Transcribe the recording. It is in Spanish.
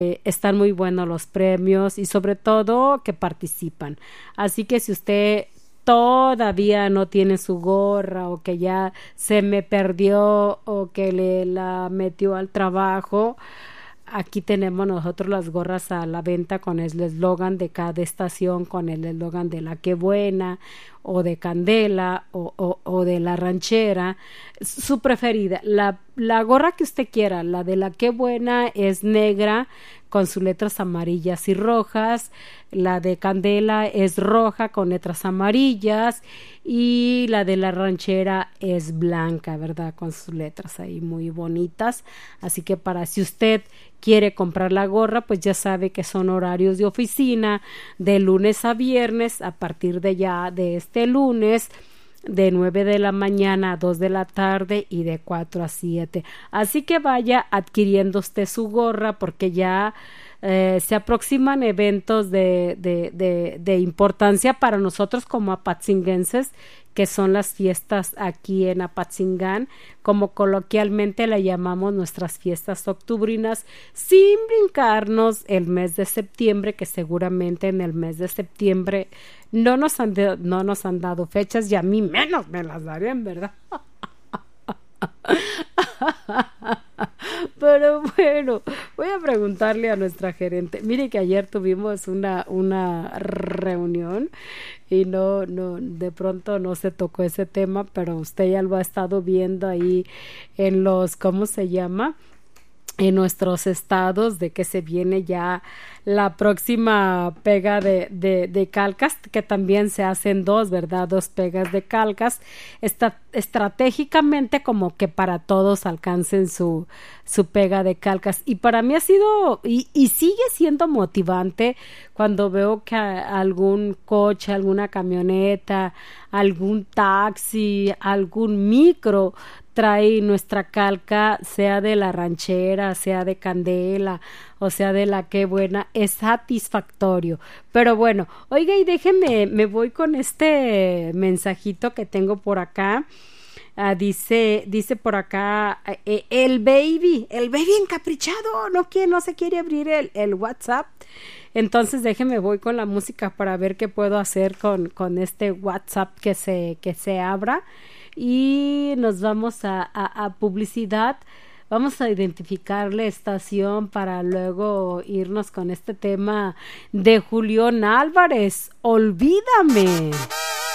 están muy buenos los premios y sobre todo que participan. Así que si usted todavía no tiene su gorra o que ya se me perdió o que le la metió al trabajo, aquí tenemos nosotros las gorras a la venta con el eslogan de cada estación, con el eslogan de la que buena o de Candela o de la ranchera, su preferida. La gorra que usted quiera, la de la que buena es negra con sus letras amarillas y rojas, la de Candela es roja con letras amarillas y la de la ranchera es blanca, ¿verdad? Con sus letras ahí muy bonitas. Así que para si usted quiere comprar la gorra, pues ya sabe que son horarios de oficina de lunes a viernes a partir de ya de este lunes de 9 de la mañana a 2 de la tarde y de 4 a 7. Así que vaya adquiriendo usted su gorra porque ya se aproximan eventos de importancia para nosotros como apatzinguenses, que son las fiestas aquí en Apatzingán, como coloquialmente le llamamos nuestras fiestas octubrinas, sin brincarnos el mes de septiembre, que seguramente en el mes de septiembre no nos han dado fechas y a mí menos me las darían, ¿verdad? Pero bueno, voy a preguntarle a nuestra gerente. Mire que ayer tuvimos una reunión y de pronto no se tocó ese tema, pero usted ya lo ha estado viendo ahí en los, ¿cómo se llama? En nuestros estados, de que se viene ya la próxima pega de calcas, que también se hacen dos, ¿verdad? Dos pegas de calcas, estratégicamente como que para todos alcancen su pega de calcas. Y para mí ha sido y sigue siendo motivante cuando veo que algún coche, alguna camioneta, algún taxi, algún micro trae nuestra calca, sea de la ranchera, sea de Candela o sea de la que buena, es satisfactorio. Pero bueno, oiga, y déjeme, me voy con este mensajito que tengo por acá. Dice por acá, el baby encaprichado, no se quiere abrir el WhatsApp. Entonces déjeme, voy con la música para ver qué puedo hacer con este WhatsApp que se abra. Y nos vamos a publicidad. Vamos a identificar la estación para luego irnos con este tema de Julián Álvarez, Olvídame.